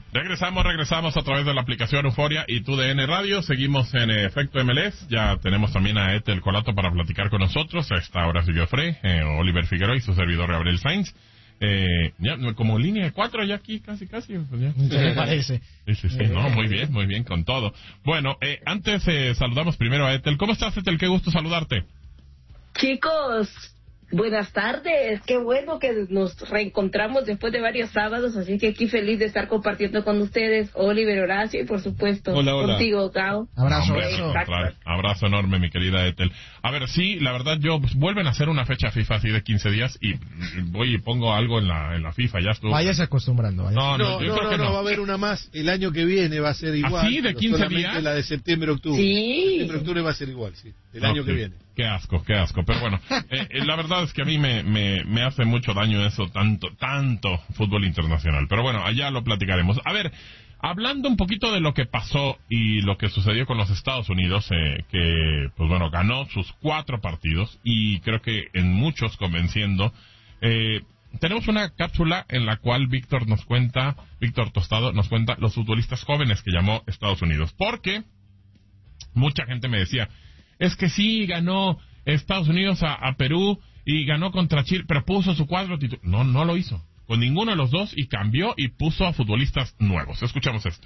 Regresamos a través de la aplicación Euforia y TUDN Radio. Seguimos en Efecto MLS. Ya tenemos también a Etel Colato para platicar con nosotros. A esta hora siguió Frey, Oliver Figueroa y su servidor Gabriel Sainz. Ya, como línea de 4 ya aquí, casi. Pues ya. Me parece. Sí, no, muy bien, con todo. Bueno, antes saludamos primero a Etel. ¿Cómo estás, Etel? Qué gusto saludarte. Chicos, buenas tardes. Qué bueno que nos reencontramos después de varios sábados, así que aquí feliz de estar compartiendo con ustedes, Oliver, Horacio y por supuesto hola. Contigo, Gao. Abrazo. Abrazo enorme, mi querida Etel. A ver, sí, la verdad, vuelven a hacer una fecha FIFA así de 15 días y voy y pongo algo en la FIFA, ya estuvo. Váyase acostumbrando. No, va a haber una más. El año que viene va a ser igual. ¿Así, de 15 días? La de septiembre-octubre. Sí. Septiembre-octubre va a ser igual, sí. El año que viene. Qué asco. Pero bueno, la verdad es que a mí me hace mucho daño eso, tanto fútbol internacional. Pero bueno, allá lo platicaremos. A ver, hablando un poquito de lo que pasó y lo que sucedió con los Estados Unidos, que, pues bueno, ganó sus 4 partidos y creo que en muchos convenciendo. Tenemos una cápsula en la cual Víctor Tostado nos cuenta los futbolistas jóvenes que llamó Estados Unidos. Porque mucha gente me decía, es que sí, ganó Estados Unidos a Perú y ganó contra Chile, pero puso su cuadro titular. No lo hizo con ninguno de los dos y cambió y puso a futbolistas nuevos. Escuchamos esto.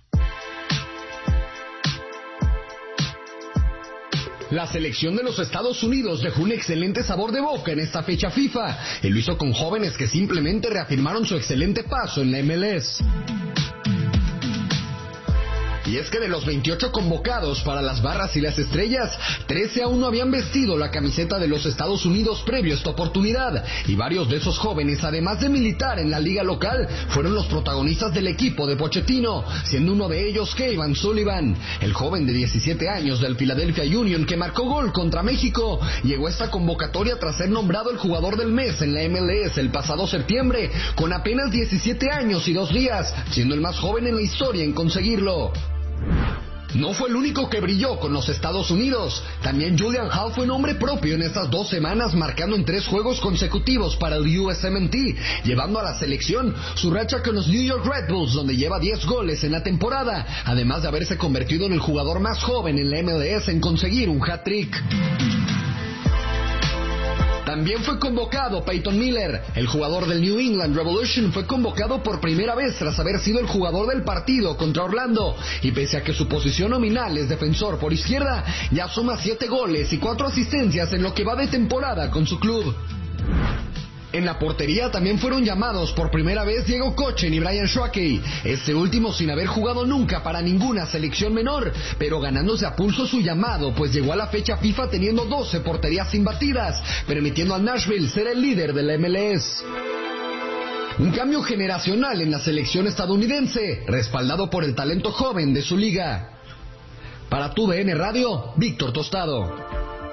La selección de los Estados Unidos dejó un excelente sabor de boca en esta fecha FIFA y lo hizo con jóvenes que simplemente reafirmaron su excelente paso en la MLS. Y es que de los 28 convocados para las barras y las estrellas, 13 aún no habían vestido la camiseta de los Estados Unidos previo a esta oportunidad, y varios de esos jóvenes, además de militar en la liga local, fueron los protagonistas del equipo de Pochettino, siendo uno de ellos Kevin Sullivan, el joven de 17 años del Philadelphia Union que marcó gol contra México. Llegó a esta convocatoria tras ser nombrado el jugador del mes en la MLS el pasado septiembre, con apenas 17 años y 2 días, siendo el más joven en la historia en conseguirlo. No fue el único que brilló con los Estados Unidos. También Julian Hall fue nombre propio en estas 2 semanas, marcando en 3 juegos consecutivos para el USMNT, llevando a la selección su racha con los New York Red Bulls, donde lleva 10 goles en la temporada, además de haberse convertido en el jugador más joven en la MLS en conseguir un hat-trick. También fue convocado Peyton Miller, el jugador del New England Revolution. Fue convocado por primera vez tras haber sido el jugador del partido contra Orlando, y pese a que su posición nominal es defensor por izquierda, ya suma 7 goles y 4 asistencias en lo que va de temporada con su club. En la portería también fueron llamados por primera vez Diego Kochen y Brian Schwakey, este último sin haber jugado nunca para ninguna selección menor, pero ganándose a pulso su llamado, pues llegó a la fecha FIFA teniendo 12 porterías imbatidas, permitiendo al Nashville ser el líder de la MLS. Un cambio generacional en la selección estadounidense, respaldado por el talento joven de su liga. Para TUDN Radio, Víctor Tostado.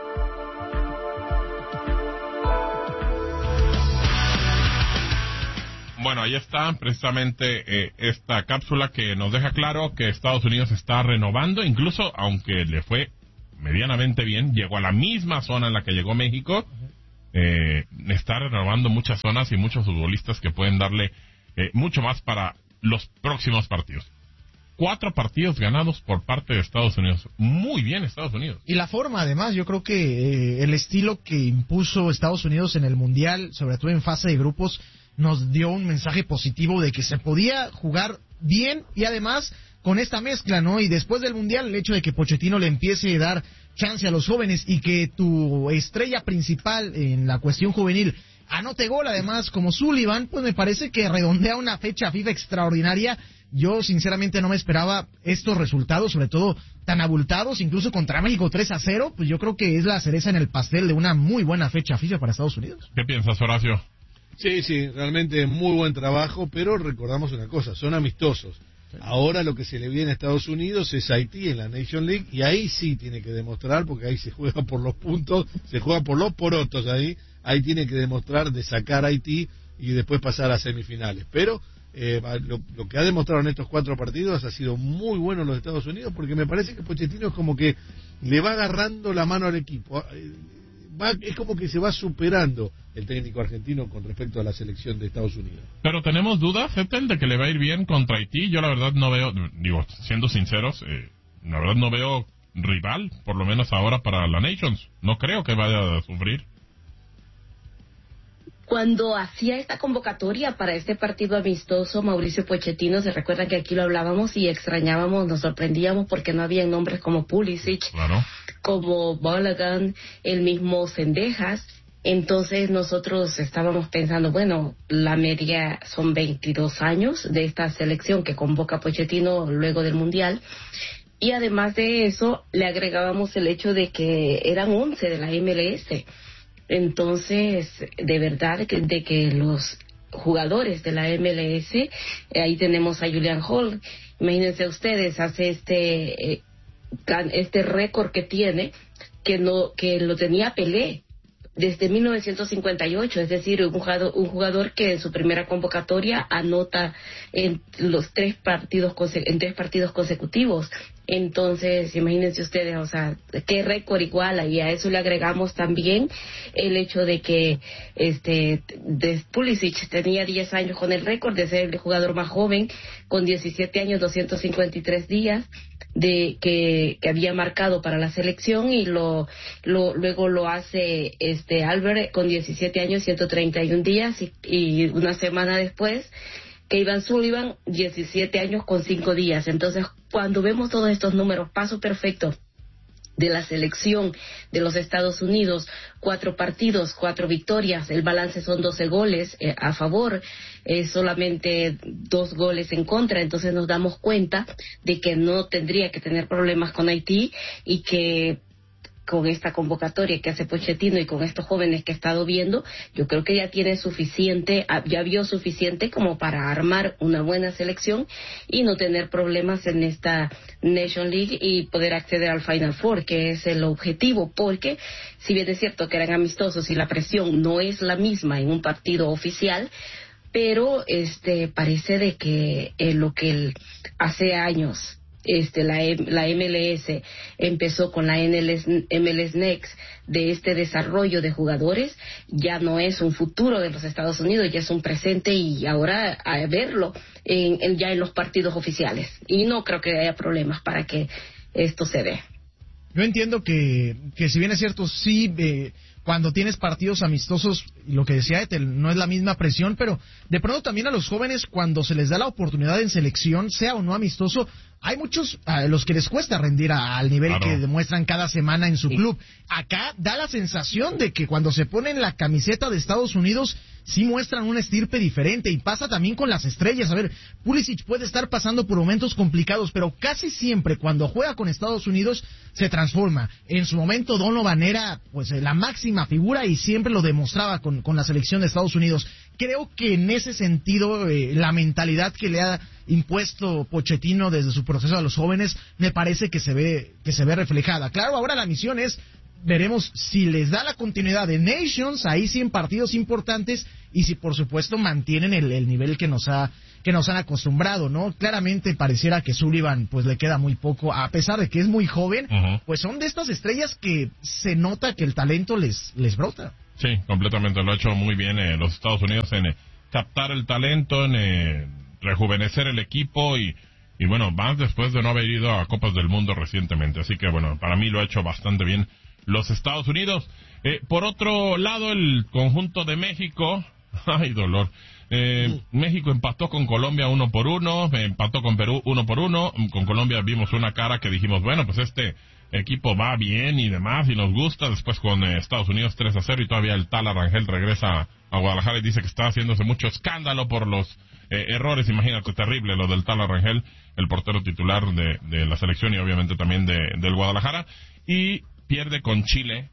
Bueno, ahí está precisamente esta cápsula que nos deja claro que Estados Unidos está renovando, incluso aunque le fue medianamente bien, llegó a la misma zona en la que llegó México, está renovando muchas zonas y muchos futbolistas que pueden darle mucho más para los próximos partidos. 4 partidos ganados por parte de Estados Unidos. Muy bien Estados Unidos. Y la forma, además, yo creo que el estilo que impuso Estados Unidos en el Mundial, sobre todo en fase de grupos, nos dio un mensaje positivo de que se podía jugar bien y además con esta mezcla, ¿no? Y después del Mundial, el hecho de que Pochettino le empiece a dar chance a los jóvenes y que tu estrella principal en la cuestión juvenil anote gol, además, como Sullivan, pues me parece que redondea una fecha FIFA extraordinaria. Yo sinceramente no me esperaba estos resultados, sobre todo tan abultados, incluso contra México 3-0, pues yo creo que es la cereza en el pastel de una muy buena fecha FIFA para Estados Unidos. ¿Qué piensas, Horacio? Sí, realmente muy buen trabajo, pero recordamos una cosa, son amistosos. Ahora lo que se le viene a Estados Unidos es Haití en la Nation League, y ahí sí tiene que demostrar, porque ahí se juega por los puntos, se juega por los porotos ahí tiene que demostrar de sacar a Haití y después pasar a semifinales. Pero lo que ha demostrado en estos 4 partidos ha sido muy bueno los Estados Unidos, porque me parece que Pochettino es como que le va agarrando la mano al equipo. es como que se va superando el técnico argentino con respecto a la selección de Estados Unidos. Pero tenemos dudas, Etel, de que le va a ir bien contra Haití. Yo la verdad no veo, digo, siendo sinceros, la verdad no veo rival, por lo menos ahora para la Nations. No creo que vaya a sufrir. Cuando hacía esta convocatoria para este partido amistoso, Mauricio Pochettino, se recuerda que aquí lo hablábamos y extrañábamos, nos sorprendíamos porque no había nombres como Pulisic, Claro. como Balogun, el mismo Cendejas. Entonces nosotros estábamos pensando, bueno, la media son 22 años de esta selección que convoca Pochettino luego del Mundial. Y además de eso, le agregábamos el hecho de que eran 11 de la MLS. Entonces, de verdad, de que los jugadores de la MLS, ahí tenemos a Julian Hall, imagínense ustedes, hace este récord que tiene, que lo tenía Pelé desde 1958, es decir, un jugador que en su primera convocatoria anota en tres partidos consecutivos. Entonces, imagínense ustedes, o sea, qué récord iguala, y a eso le agregamos también el hecho de que Pulisic tenía 10 años con el récord de ser el jugador más joven, con 17 años, 253 días de que había marcado para la selección, y luego lo hace Albert con 17 años, 131 días, y una semana después que Ivan Sullivan, 17 años con 5 días. Entonces, cuando vemos todos estos números, paso perfecto de la selección de los Estados Unidos, 4 partidos, 4 victorias, el balance son 12 goles a favor, solamente 2 goles en contra. Entonces nos damos cuenta de que no tendría que tener problemas con Haití, y que con esta convocatoria que hace Pochettino y con estos jóvenes que he estado viendo, yo creo que ya tiene suficiente, ya vio suficiente como para armar una buena selección y no tener problemas en esta Nation League y poder acceder al Final Four, que es el objetivo, porque si bien es cierto que eran amistosos y la presión no es la misma en un partido oficial, pero parece de que lo que hace años la MLS empezó con la MLS Next, de este desarrollo de jugadores, ya no es un futuro de los Estados Unidos, ya es un presente, y ahora a verlo ya en los partidos oficiales, y no creo que haya problemas para que esto se dé. Yo entiendo que si bien es cierto, sí, cuando tienes partidos amistosos, lo que decía Etel, no es la misma presión, pero de pronto también a los jóvenes, cuando se les da la oportunidad en selección, sea o no amistoso, hay muchos a los que les cuesta rendir al nivel Claro. que demuestran cada semana en su club. Acá da la sensación de que cuando se ponen la camiseta de Estados Unidos, sí muestran una estirpe diferente, y pasa también con las estrellas. A ver, Pulisic puede estar pasando por momentos complicados, pero casi siempre cuando juega con Estados Unidos se transforma. En su momento Donovan era pues la máxima figura y siempre lo demostraba con la selección de Estados Unidos. Creo que en ese sentido la mentalidad que le ha impuesto Pochettino desde su proceso a los jóvenes me parece que se ve reflejada. Claro, ahora la misión es, veremos si les da la continuidad de Nations, ahí sí en partidos importantes, y si por supuesto mantienen el nivel que nos han acostumbrado, ¿no? Claramente pareciera que Sullivan pues le queda muy poco, a pesar de que es muy joven. Uh-huh. Pues son de estas estrellas que se nota que el talento les brota. Sí, completamente. Lo ha hecho muy bien los Estados Unidos en captar el talento, en rejuvenecer el equipo, y bueno, más después de no haber ido a Copas del Mundo recientemente. Así que bueno, para mí lo ha hecho bastante bien los Estados Unidos. Por otro lado, el conjunto de México, ay dolor, México empató con Colombia 1-1, empató con Perú 1-1, con Colombia vimos una cara que dijimos, bueno, pues este equipo va bien y demás, y nos gusta. Después con Estados Unidos 3-0, y todavía el Tala Rangel regresa a Guadalajara y dice que está haciéndose mucho escándalo por los errores. Imagínate, terrible lo del Tala Rangel, el portero titular de la selección y obviamente también del Guadalajara. Y pierde con Chile,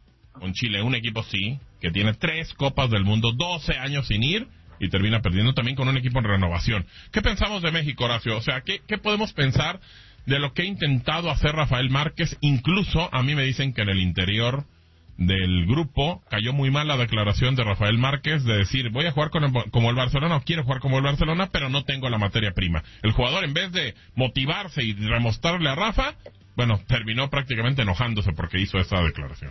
un equipo sí, que tiene 3 Copas del Mundo, 12 años sin ir, y termina perdiendo también con un equipo en renovación. ¿Qué pensamos de México, Horacio? O sea, ¿qué podemos pensar de lo que ha intentado hacer Rafael Márquez? Incluso a mí me dicen que en el interior del grupo cayó muy mal la declaración de Rafael Márquez de decir, voy a jugar como el Barcelona, o quiero jugar como el Barcelona, pero no tengo la materia prima. El jugador, en vez de motivarse y demostrarle a Rafa, bueno, terminó prácticamente enojándose porque hizo esa declaración.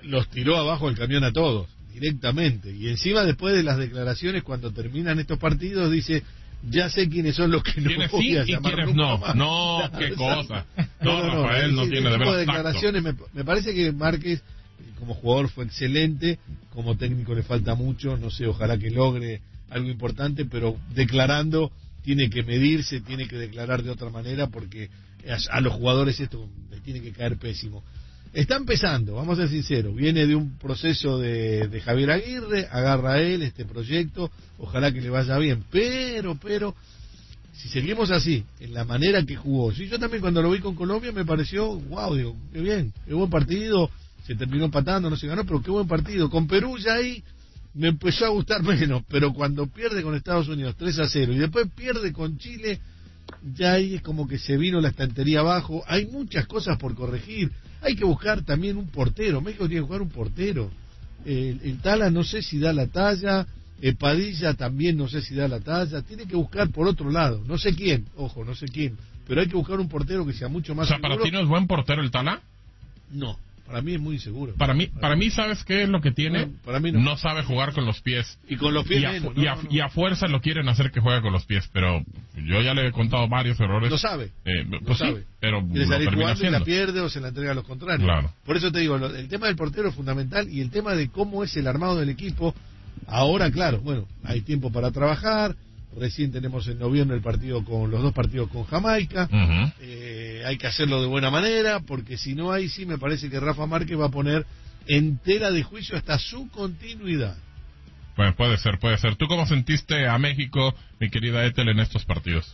los tiró abajo el camión a todos, directamente. Y encima, después de las declaraciones, cuando terminan estos partidos, dice: ya sé quiénes son los que no ¿Quiénes voy sí a y llamar quiénes nunca no? más. No, qué cosa. No, No, Rafael no tiene de ese tipo veras de tacto. declaraciones me parece que Márquez, como jugador, fue excelente. Como técnico le falta mucho. No sé, ojalá que logre algo importante, pero declarando tiene que medirse, tiene que declarar de otra manera, porque a los jugadores esto les tiene que caer pésimo. Está empezando, vamos a ser sinceros, viene de un proceso de Javier Aguirre, agarra a él este proyecto, ojalá que le vaya bien, pero si seguimos así, en la manera que jugó, yo también cuando lo vi con Colombia me pareció, wow, digo, qué bien, qué buen partido, se terminó empatando, no se ganó, pero qué buen partido. Con Perú ya ahí me empezó a gustar menos, pero cuando pierde con Estados Unidos 3-0 y después pierde con Chile, ya ahí es como que se vino la estantería abajo. Hay muchas cosas por corregir, hay que buscar también un portero. México tiene que buscar un portero. El Tala no sé si da la talla, Padilla también no sé si da la talla, tiene que buscar por otro lado, no sé quién, ojo, no sé quién, pero hay que buscar un portero que sea mucho más seguro. ¿Para ti no es buen portero el Tala? No, para mí es muy inseguro. Para mí, ¿sabes qué es lo que tiene? No, para mí no. No sabe jugar con los pies. Y con los pies y a fuerza lo quieren hacer que juegue con los pies, pero yo ya le he contado varios errores. Lo sabe. Pues sabe. Sí, pero quiere lo salir termina jugando y haciendo. la pierde o se la entrega a los contrarios. Claro. Por eso te digo, el tema del portero es fundamental, y el tema de cómo es el armado del equipo. Ahora, claro, bueno, hay tiempo para trabajar. Recién tenemos en noviembre los dos partidos con Jamaica. Uh-huh. Hay que hacerlo de buena manera, porque si no, ahí sí me parece que Rafa Márquez va a poner entera de juicio hasta su continuidad. Bueno, puede ser. ¿Tú cómo sentiste a México, mi querida Ethel, en estos partidos?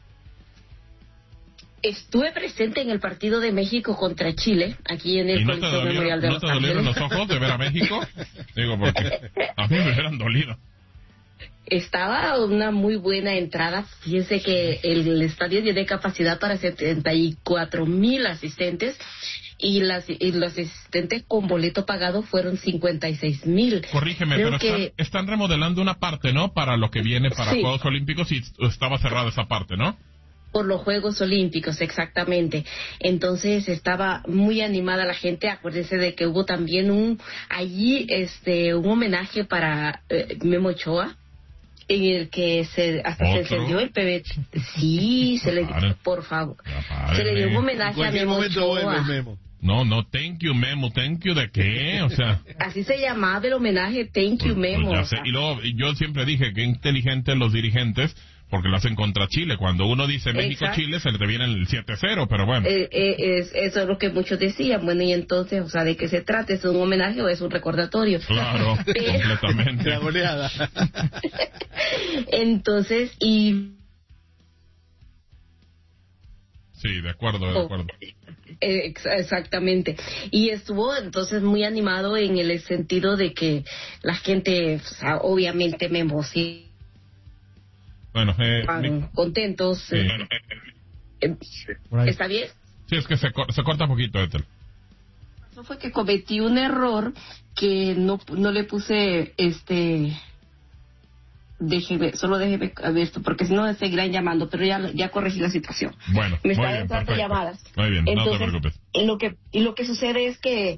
Estuve presente en el partido de México contra Chile, aquí en el Coliseo Memorial de Los Ángeles. ¿No te dolieron los ojos de ver a México? Digo, porque a mí me hubieran dolido. Estaba una muy buena entrada. Fíjense que el estadio tiene capacidad para 74,000 asistentes, y los asistentes con boleto pagado fueron 56,000. Corrígeme, creo pero están remodelando una parte, ¿no? Para lo que viene para Sí. Juegos Olímpicos, y estaba cerrada esa parte, ¿no? Por los Juegos Olímpicos, exactamente. Entonces estaba muy animada la gente. Acuérdense de que hubo también un homenaje para Memo Ochoa, en el que se encendió el PB. Sí, por favor. Se le dio un homenaje a Memo Ochoa. No, thank you, Memo. ¿Thank you de qué? O sea... Así se llamaba el homenaje, thank you, Memo. Pues ya sé. Y luego, yo siempre dije que inteligentes los dirigentes, porque lo hacen contra Chile. Cuando uno dice México-Chile, se le viene el 7-0, pero bueno. Eso es lo que muchos decían. Bueno, y entonces, o sea, ¿de qué se trata? ¿Es un homenaje o es un recordatorio? Claro, completamente. La goleada. Entonces, y... Sí, de acuerdo. Exactamente. Y estuvo entonces muy animado en el sentido de que la gente, o sea, obviamente me emocionó. Bueno, contentos. Sí. ¿Está bien? Sí, es que se corta poquito, Ethel. Eso fue que cometí un error que no le puse déjeme a ver esto, porque si no seguirán llamando, pero ya corregí la situación. Bueno, me muy están bien, entrando perfecto. llamadas. Muy bien, entonces, no te preocupes. Lo que sucede es que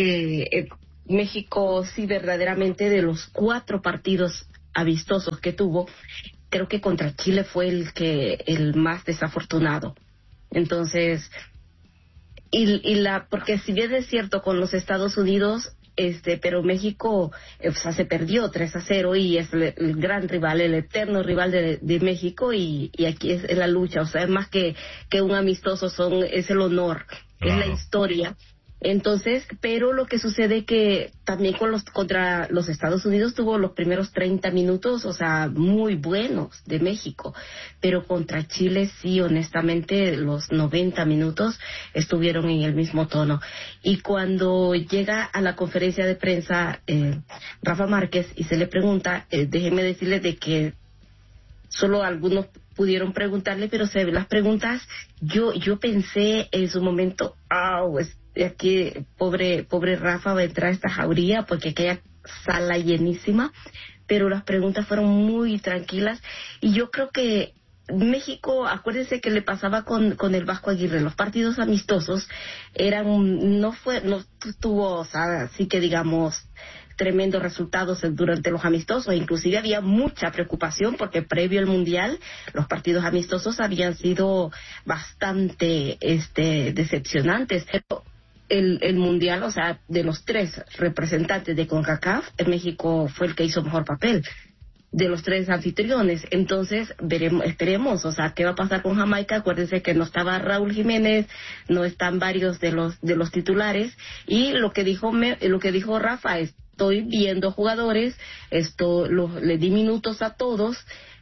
México sí verdaderamente, de los 4 partidos amistosos que tuvo, creo que contra Chile fue el más desafortunado. Entonces, porque si bien es cierto con los Estados Unidos, pero México se perdió 3-0 y es el gran rival, el eterno rival de México, y aquí es la lucha, o sea, es más que un amistoso, es el honor, claro. Es la historia. Entonces, pero lo que sucede que también contra los Estados Unidos tuvo los primeros 30 minutos, o sea, muy buenos de México, pero contra Chile sí, honestamente, los 90 minutos estuvieron en el mismo tono. Y cuando llega a la conferencia de prensa Rafa Márquez y se le pregunta, déjenme decirles de que solo algunos pudieron preguntarle, pero las preguntas, yo pensé en su momento, aquí pobre Rafa va a entrar a esta jauría porque aquella sala llenísima, pero las preguntas fueron muy tranquilas, y yo creo que México, acuérdense que le pasaba con el Vasco Aguirre, los partidos amistosos no tuvo, o sea, así que digamos, tremendos resultados durante los amistosos, inclusive había mucha preocupación porque previo al Mundial los partidos amistosos habían sido bastante decepcionantes. El Mundial, o sea, de los 3 representantes de CONCACAF, México fue el que hizo mejor papel de los 3 anfitriones. Entonces esperemos, o sea, qué va a pasar con Jamaica. Acuérdense que no estaba Raúl Jiménez, no están varios de los titulares, y lo que dijo Rafa, estoy viendo jugadores, le di minutos a todos,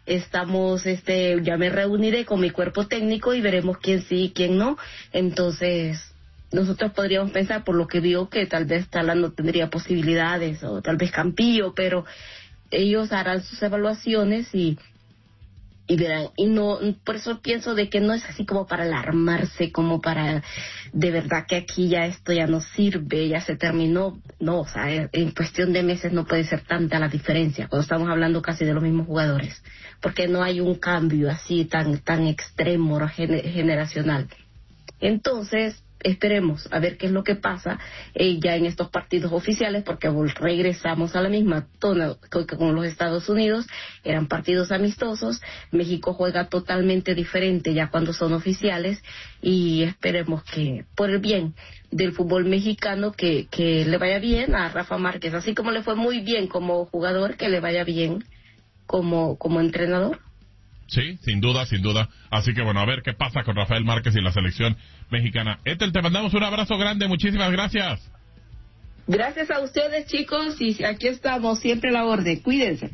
ya me reuniré con mi cuerpo técnico y veremos quién sí y quién no. Entonces nosotros podríamos pensar, por lo que vio, que tal vez Tala no tendría posibilidades, o tal vez Campillo, pero ellos harán sus evaluaciones y verán. Y no, por eso pienso de que no es así como para alarmarse, como para de verdad que aquí ya esto ya no sirve, ya se terminó. No, o sea, en cuestión de meses no puede ser tanta la diferencia cuando estamos hablando casi de los mismos jugadores, porque no hay un cambio así tan extremo generacional. Entonces esperemos a ver qué es lo que pasa ya en estos partidos oficiales, porque regresamos a la misma tona que con los Estados Unidos. Eran partidos amistosos. México juega totalmente diferente ya cuando son oficiales, y esperemos que por el bien del fútbol mexicano que le vaya bien a Rafa Márquez, así como le fue muy bien como jugador, que le vaya bien como entrenador. Sí, sin duda, sin duda. Así que bueno, a ver qué pasa con Rafael Márquez y la selección mexicana. Ethel, te mandamos un abrazo grande, muchísimas gracias. Gracias a ustedes, chicos, y aquí estamos, siempre a la orden. Cuídense.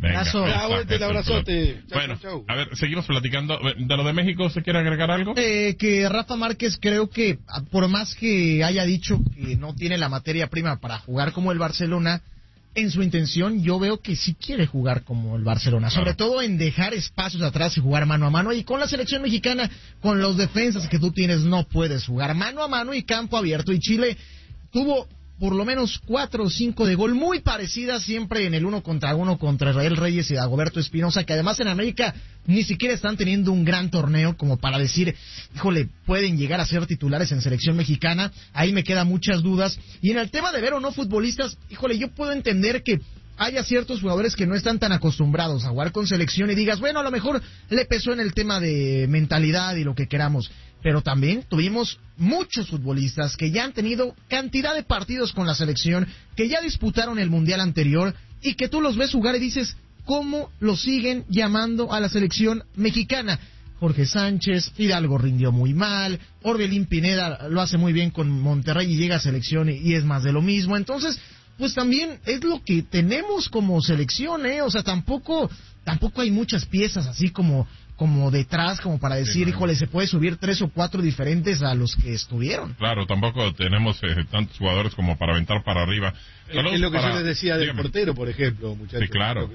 Abrazote. Bueno, a ver, seguimos platicando. De lo de México, ¿se quiere agregar algo? Que Rafa Márquez, creo que por más que haya dicho que no tiene la materia prima para jugar como el Barcelona, en su intención yo veo que sí quiere jugar como el Barcelona, sobre todo en dejar espacios atrás y jugar mano a mano. Y con la selección mexicana, con los defensas que tú tienes, no puedes jugar mano a mano y campo abierto. Y Chile tuvo por lo menos 4 o 5 de gol muy parecidas, siempre en el 1 contra 1 contra Israel Reyes y Dagoberto Espinosa, que además en América ni siquiera están teniendo un gran torneo como para decir, híjole, pueden llegar a ser titulares en selección mexicana. Ahí me quedan muchas dudas. Y en el tema de ver o no futbolistas, híjole, yo puedo entender que haya ciertos jugadores que no están tan acostumbrados a jugar con selección y digas, bueno, a lo mejor le pesó en el tema de mentalidad y lo que queramos. Pero también tuvimos muchos futbolistas que ya han tenido cantidad de partidos con la selección, que ya disputaron el Mundial anterior y que tú los ves jugar y dices, ¿cómo lo siguen llamando a la selección mexicana? Jorge Sánchez, Hidalgo rindió muy mal, Orbelín Pineda lo hace muy bien con Monterrey y llega a selección y es más de lo mismo. Entonces, pues también es lo que tenemos como selección, o sea, tampoco hay muchas piezas así como detrás, como para decir, híjole, se puede subir 3 o 4 diferentes a los que estuvieron. Claro, tampoco tenemos tantos jugadores como para aventar para arriba. Es lo que yo les decía del portero, por ejemplo, muchachos. Sí, claro.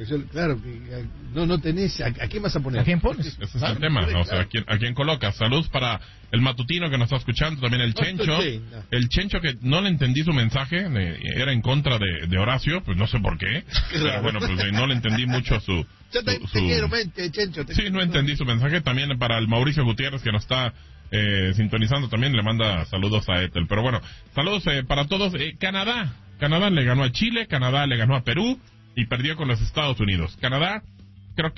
No tenés, ¿a quién vas a poner? ¿A quién pones? Ese es el tema, ¿no? O sea, ¿a quién colocas? Saludos para el matutino que nos está escuchando, también el Chencho. El Chencho, que no le entendí su mensaje, era en contra de Horacio, pues no sé por qué. Pero bueno, pues no le entendí mucho su... Te quiero, Chencho. Sí, no entendí su mensaje. También para el Mauricio Gutiérrez, que nos está sintonizando, también le manda saludos a Ethel. Pero bueno, saludos para todos. Canadá le ganó a Chile, Canadá le ganó a Perú y perdió con los Estados Unidos. Canadá